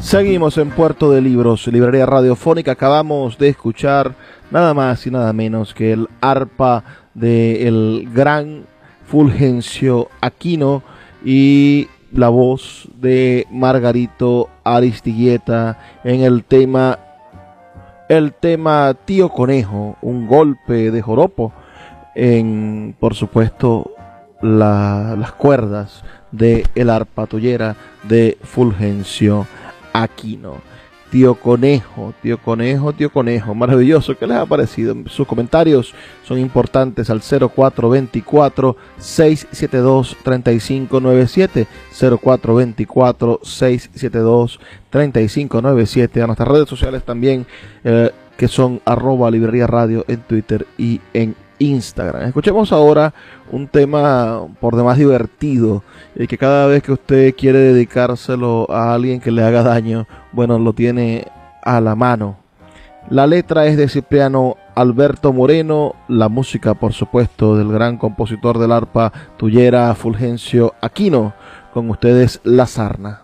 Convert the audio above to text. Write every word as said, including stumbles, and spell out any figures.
Seguimos en Puerto de Libros, librería radiofónica. Acabamos de escuchar nada más y nada menos que el arpa del gran Fulgencio Aquino y la voz de Margarito Aristigueta en el tema el tema Tío Conejo, un golpe de joropo en, por supuesto, la, las cuerdas de el arpa tollera de Fulgencio Aquino. Tío Conejo, tío Conejo, tío Conejo, maravilloso. ¿Qué les ha parecido? Sus comentarios son importantes al cero cuatro dos cuatro, seis siete dos, tres cinco nueve siete, cero cuatro dos cuatro, seis siete dos, tres cinco nueve siete, a nuestras redes sociales también, eh, que son arroba librería radio en Twitter y en Instagram. Escuchemos ahora un tema por demás divertido, y que cada vez que usted quiere dedicárselo a alguien que le haga daño, bueno, lo tiene a la mano. La letra es de Cipriano Alberto Moreno, la música, por supuesto, del gran compositor del arpa tuyera Fulgencio Aquino. Con ustedes, La Sarna.